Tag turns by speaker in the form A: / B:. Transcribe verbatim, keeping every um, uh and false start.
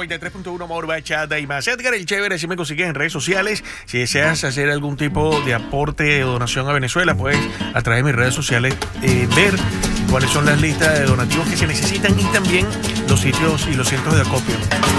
A: noventa y tres punto uno More Bachata y más. Edgar el Chévere, si me consigues en redes sociales. Si deseas hacer algún tipo de aporte o donación a Venezuela, puedes a través de mis redes sociales eh, ver cuáles son las listas de donativos que se necesitan y también los sitios y los centros de acopio.